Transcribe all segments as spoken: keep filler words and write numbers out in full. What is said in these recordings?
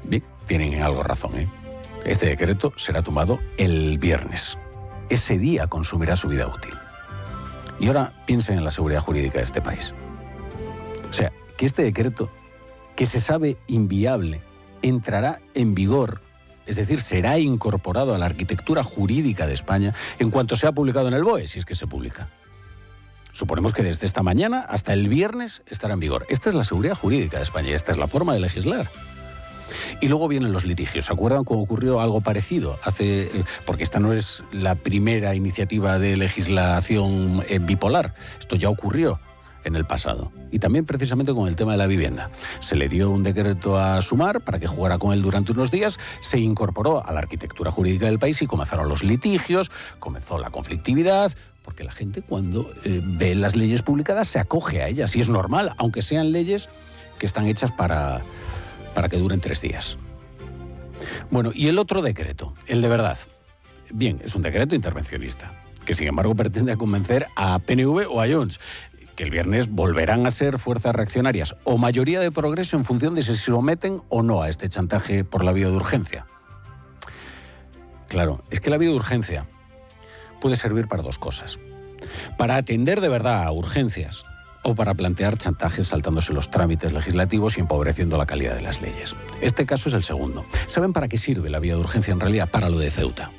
Bien, tienen algo razón, ¿eh? Este decreto será tomado el viernes. Ese día consumirá su vida útil. Y ahora piensen en la seguridad jurídica de este país. O sea, que este decreto, que se sabe inviable, entrará en vigor, es decir, será incorporado a la arquitectura jurídica de España en cuanto sea publicado en el B O E, si es que se publica. Suponemos que desde esta mañana hasta el viernes estará en vigor. Esta es la seguridad jurídica de España y esta es la forma de legislar. Y luego vienen los litigios. ¿Se acuerdan cuando ocurrió algo parecido? Hace, porque esta no es la primera iniciativa de legislación bipolar. Esto ya ocurrió en el pasado. Y también precisamente con el tema de la vivienda. Se le dio un decreto a Sumar para que jugara con él durante unos días, se incorporó a la arquitectura jurídica del país y comenzaron los litigios, comenzó la conflictividad, porque la gente cuando eh, ve las leyes publicadas se acoge a ellas y es normal, aunque sean leyes que están hechas para, para que duren tres días. Bueno, y el otro decreto, el de verdad. Bien, es un decreto intervencionista, que sin embargo pretende convencer a P N V o a Junts, que el viernes volverán a ser fuerzas reaccionarias o mayoría de progreso en función de si se someten o no a este chantaje por la vía de urgencia. Claro, es que la vía de urgencia puede servir para dos cosas. Para atender de verdad a urgencias o para plantear chantajes saltándose los trámites legislativos y empobreciendo la calidad de las leyes. Este caso es el segundo. ¿Saben para qué sirve la vía de urgencia en realidad? Para lo de Ceuta.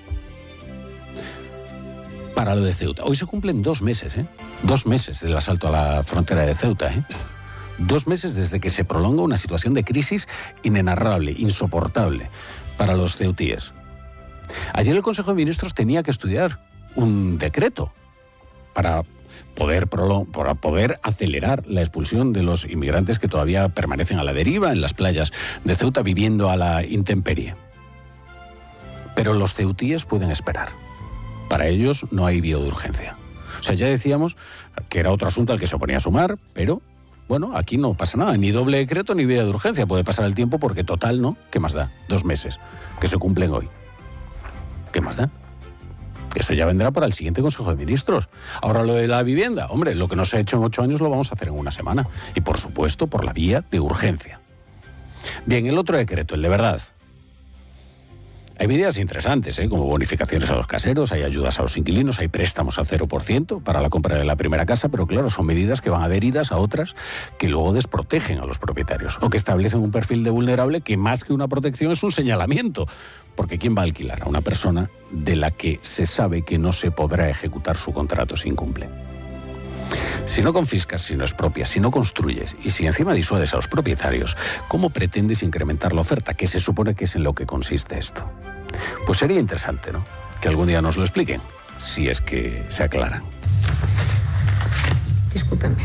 Para lo de Ceuta. Hoy se cumplen dos meses, ¿eh? Dos meses del asalto a la frontera de Ceuta, ¿eh? Dos meses desde que se prolonga una situación de crisis inenarrable, insoportable para los ceutíes. Ayer el Consejo de Ministros tenía que estudiar un decreto para poder, para poder acelerar la expulsión de los inmigrantes que todavía permanecen a la deriva en las playas de Ceuta viviendo a la intemperie. Pero los ceutíes pueden esperar. Para ellos no hay vía de urgencia. O sea, ya decíamos que era otro asunto al que se oponía a Sumar, pero bueno, aquí no pasa nada, ni doble decreto ni vía de urgencia. Puede pasar el tiempo porque total, ¿no? ¿Qué más da? Dos meses que se cumplen hoy. ¿Qué más da? Eso ya vendrá para el siguiente Consejo de Ministros. Ahora lo de la vivienda, hombre, lo que no se ha hecho en ocho años lo vamos a hacer en una semana. Y por supuesto por la vía de urgencia. Bien, el otro decreto, el de verdad. Hay medidas interesantes, ¿eh? Como bonificaciones a los caseros, hay ayudas a los inquilinos, hay préstamos al cero por ciento para la compra de la primera casa, pero claro, son medidas que van adheridas a otras que luego desprotegen a los propietarios o que establecen un perfil de vulnerable que más que una protección es un señalamiento. Porque ¿quién va a alquilar a una persona de la que se sabe que no se podrá ejecutar su contrato si incumple? Si no confiscas, si no expropias, si no construyes y si encima disuades a los propietarios, ¿cómo pretendes incrementar la oferta? Que se supone que es en lo que consiste esto. Pues sería interesante, ¿no? Que algún día nos lo expliquen, si es que se aclaran. Discúlpenme.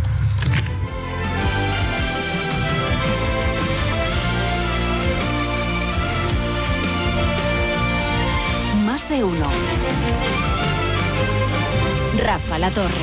Más de uno. Rafa La Torre.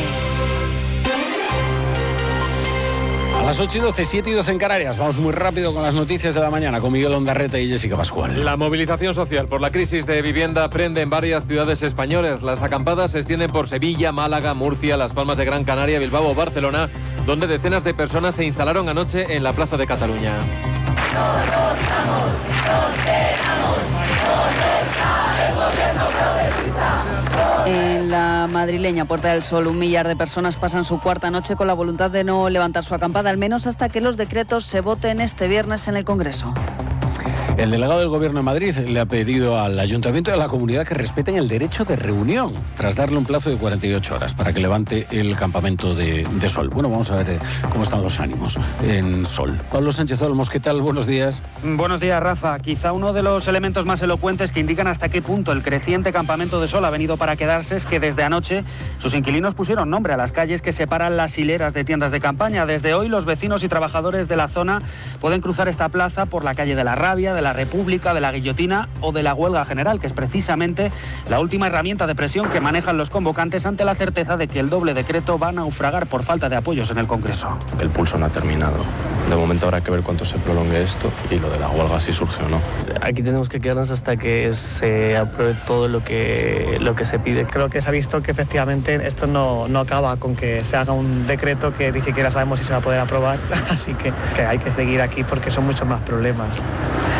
A las ocho y doce, siete y doce en Canarias. Vamos muy rápido con las noticias de la mañana con Miguel Ondarreta y Jessica Pascual. La movilización social por la crisis de vivienda prende en varias ciudades españolas. Las acampadas se extienden por Sevilla, Málaga, Murcia, Las Palmas de Gran Canaria, Bilbao o Barcelona, donde decenas de personas se instalaron anoche en la Plaza de Cataluña. No nos vamos, nos quedamos, nos está el gobierno progresista. En la madrileña Puerta del Sol, un millar de personas pasan su cuarta noche con la voluntad de no levantar su acampada, al menos hasta que los decretos se voten este viernes en el Congreso. El delegado del Gobierno de Madrid le ha pedido al Ayuntamiento y a la comunidad que respeten el derecho de reunión, tras darle un plazo de cuarenta y ocho horas para que levante el campamento de, de Sol. Bueno, vamos a ver eh, cómo están los ánimos en Sol. Pablo Sánchez Olmos, ¿qué tal? Buenos días. Buenos días, Rafa. Quizá uno de los elementos más elocuentes que indican hasta qué punto el creciente campamento de Sol ha venido para quedarse es que desde anoche sus inquilinos pusieron nombre a las calles que separan las hileras de tiendas de campaña. Desde hoy los vecinos y trabajadores de la zona pueden cruzar esta plaza por la calle de la Rabia, de la República, de la Guillotina o de la Huelga General, que es precisamente la última herramienta de presión que manejan los convocantes ante la certeza de que el doble decreto va a naufragar por falta de apoyos en el Congreso. El pulso no ha terminado. De momento habrá que ver cuánto se prolongue esto y lo de la huelga si surge o no. Aquí tenemos que quedarnos hasta que se apruebe todo lo que, lo que se pide. Creo que se ha visto que efectivamente esto no, no acaba con que se haga un decreto que ni siquiera sabemos si se va a poder aprobar, así que, que hay que seguir aquí porque son muchos más problemas.